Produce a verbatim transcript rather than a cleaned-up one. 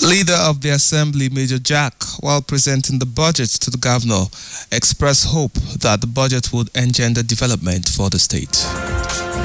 Leader of the Assembly, Major Jack, while presenting the budget to the governor, expressed hope that the budget would engender development for the state.